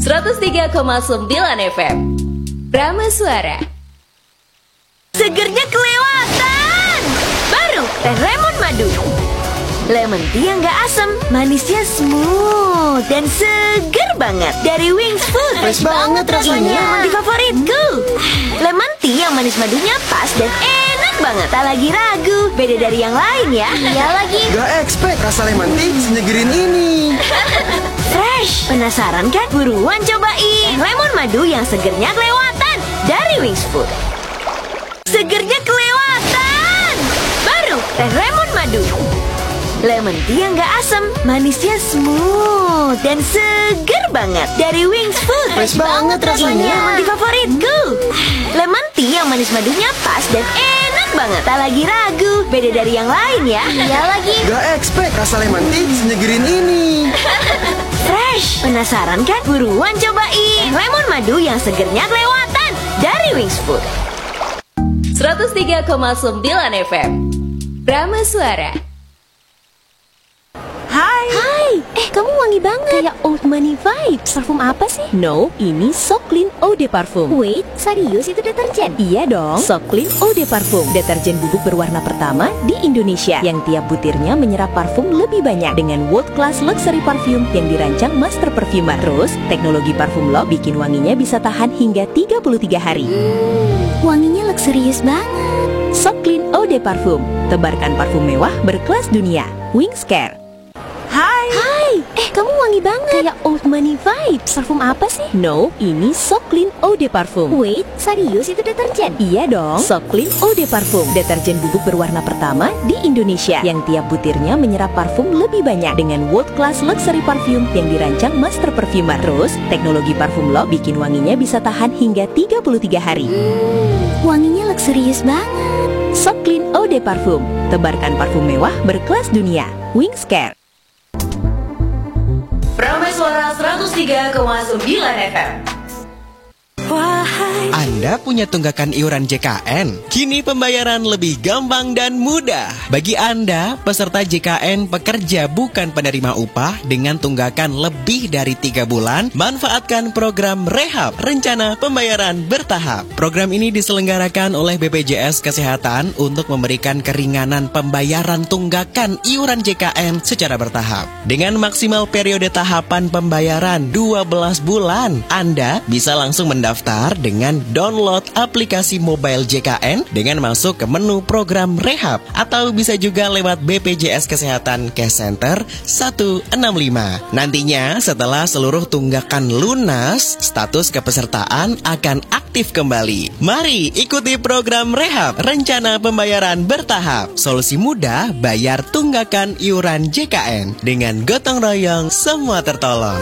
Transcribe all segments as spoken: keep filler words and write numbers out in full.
seratus tiga koma sembilan F M Prama Suara. Segernya kelewatan. Baru teh lemon madu. Lemon tea yang gak asam, manisnya smooth dan seger banget. Dari Wings Food. Fresh banget rasanya. Ini yang di favoritku. Lemon tea yang manis madunya pas dan enak banget. Tak lagi ragu, beda dari yang lain ya. Iya lagi. Gak expect rasa lemon tea senyegerin ini. Fresh. Penasaran kan? Buruan cobain lemon madu yang segernya kelewatan dari Wings Food. Segernya kelewatan. Baru teh lemon madu. Lemon tea yang gak asam, manisnya smooth dan seger banget. Dari Wings Food. Fresh banget rasanya. Ini yang di favoritku. Lemon tea yang manis madunya pas dan enak banget. Tak lagi ragu, beda dari yang lain ya. Iya lagi. Gak expect rasa lemon tea senyegerin ini. Fresh. Penasaran kan? Buruan cobain lemon madu yang segernya kelewatan dari Wings Food. seratus tiga koma sembilan F M Prama Suara. Hai. Hai, eh kamu wangi banget. Kayak old money vibes. Parfum apa sih? No, ini So Clean Eau de Parfum. Wait, serius itu deterjen? Iya dong, So Clean Eau de Parfum, deterjen bubuk berwarna pertama di Indonesia yang tiap butirnya menyerap parfum lebih banyak dengan world class luxury parfum yang dirancang master perfumer. Terus, teknologi parfum lock bikin wanginya bisa tahan hingga tiga puluh tiga hari. Hmm, wanginya luxurious banget. So Clean Eau de Parfum, tebarkan parfum mewah berkelas dunia. Wings Care. Hai. Hai, eh kamu wangi banget. Kayak old money vibes. Parfum apa sih? No, ini So Clean Eau de Parfum. Wait, serius itu deterjen? Iya dong, So Clean Eau de Parfum, deterjen bubuk berwarna pertama di Indonesia yang tiap butirnya menyerap parfum lebih banyak dengan world class luxury parfum yang dirancang master perfumer. Terus, teknologi parfum lock bikin wanginya bisa tahan hingga tiga puluh tiga hari. Hmm, wanginya luxurious banget. So Clean Eau de Parfum, tebarkan parfum mewah berkelas dunia. Wings Care. Prama Suara seratus tiga koma sembilan F M. Wahai. Anda punya tunggakan iuran J K N? Kini pembayaran lebih gampang dan mudah. Bagi Anda, peserta J K N pekerja bukan penerima upah dengan tunggakan lebih dari tiga bulan, manfaatkan program Rehab, Rencana Pembayaran Bertahap. Program ini diselenggarakan oleh B P J S Kesehatan untuk memberikan keringanan pembayaran tunggakan iuran J K N secara bertahap. Dengan maksimal periode tahapan pembayaran dua belas bulan, Anda bisa langsung mendaftar dengan download aplikasi mobile J K N dengan masuk ke menu program Rehab, atau bisa juga lewat B P J S Kesehatan Cash Center satu enam lima. Nantinya setelah seluruh tunggakan lunas, status kepesertaan akan aktif kembali. Mari ikuti program Rehab, Rencana Pembayaran Bertahap. Solusi mudah bayar tunggakan iuran J K N. Dengan gotong royong semua tertolong.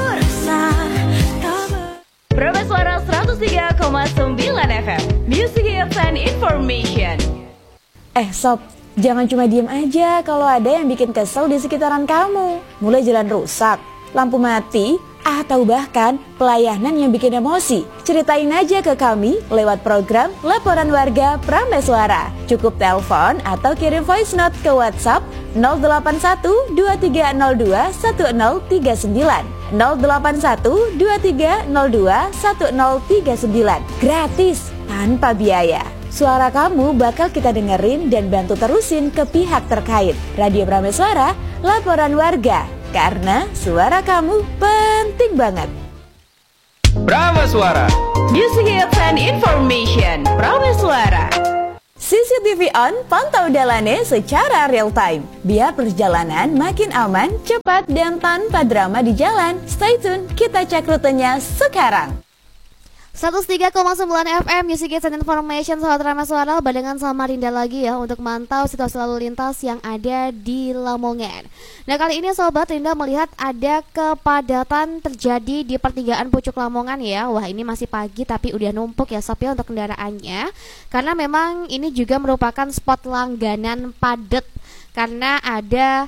Prama Suara seratus tiga koma sembilan F M Music Hits and Information. Eh sob, jangan cuma diem aja kalau ada yang bikin kesel di sekitaran kamu. Mulai jalan rusak, lampu mati, atau bahkan pelayanan yang bikin emosi. Ceritain aja ke kami lewat program Laporan Warga Prama Suara. Cukup telepon atau kirim voice note ke WhatsApp nol delapan satu dua tiga nol dua satu nol tiga sembilan nol delapan satu dua tiga nol dua satu nol tiga sembilan. Gratis, tanpa biaya. Suara kamu bakal kita dengerin dan bantu terusin ke pihak terkait. Radio Prama Suara, Laporan Warga. Karena suara kamu penting banget. Prama Suara, Music Hits and Information. Prama Suara. C C T V on, pantau dalannya secara real time. Biar perjalanan makin aman, cepat, dan tanpa drama di jalan. Stay tune, kita cek rutenya sekarang. seratus tiga koma sembilan F M Music Hits and Information, Sahabat Prama Suara, barengan sama Rinda lagi ya untuk mantau situasi lalu lintas yang ada di Lamongan. Nah kali ini Sobat, Rinda melihat ada kepadatan terjadi di pertigaan Pucuk Lamongan ya. Wah ini masih pagi tapi udah numpuk ya Sob ya untuk kendaraannya. Karena memang ini juga merupakan spot langganan padat karena ada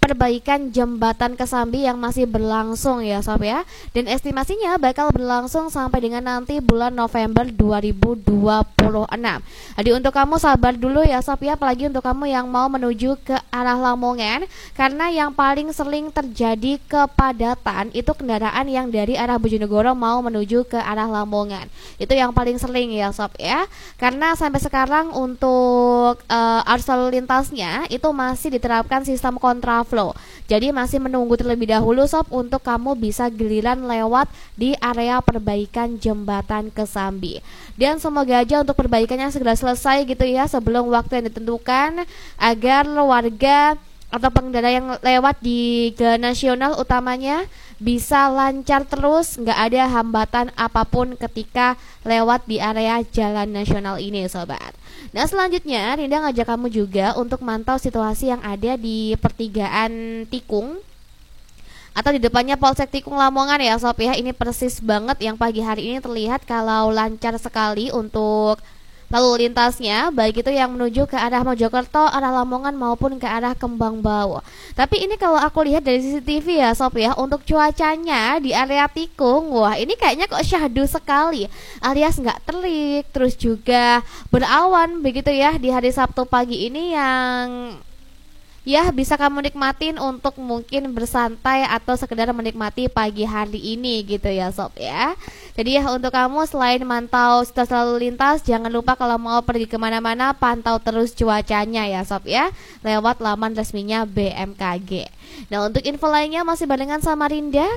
perbaikan jembatan Kesambi yang masih berlangsung ya sob ya. Dan estimasinya bakal berlangsung sampai dengan nanti bulan November dua ribu dua puluh enam. Jadi untuk kamu sabar dulu ya sob ya, apalagi untuk kamu yang mau menuju ke arah Lamongan, karena yang paling sering terjadi kepadatan itu kendaraan yang dari arah Bojonegoro mau menuju ke arah Lamongan. Itu yang paling sering ya sob ya. Karena sampai sekarang untuk uh, arus lalu lintasnya itu masih diterapkan sistem kontraflow. Jadi masih menunggu terlebih dahulu sob untuk kamu bisa giliran lewat di area perbaikan jembatan Kesambi. Dan semoga aja untuk perbaikannya segera selesai gitu ya sebelum waktu yang ditentukan, agar warga atau pengendara yang lewat di jalan nasional utamanya bisa lancar terus, nggak ada hambatan apapun ketika lewat di area jalan nasional ini sobat. Nah selanjutnya Rinda ngajak kamu juga untuk mantau situasi yang ada di pertigaan Tikung atau di depannya Polsek Tikung Lamongan ya sob ya. Ini persis banget yang pagi hari ini terlihat kalau lancar sekali untuk lalu lintasnya, baik itu yang menuju ke arah Mojokerto, arah Lamongan maupun ke arah Kembang Bau. Tapi ini kalau aku lihat dari C C T V ya sob ya, untuk cuacanya di area Tikung, wah ini kayaknya kok syahdu sekali, alias nggak terik, terus juga berawan begitu ya di hari Sabtu pagi ini, yang ya bisa kamu nikmatin untuk mungkin bersantai atau sekedar menikmati pagi hari ini gitu ya sob ya. Jadi ya untuk kamu selain mantau situasi lalu lintas, jangan lupa kalau mau pergi kemana-mana pantau terus cuacanya ya sob ya, lewat laman resminya B M K G. Nah untuk info lainnya masih barengan sama Rinda,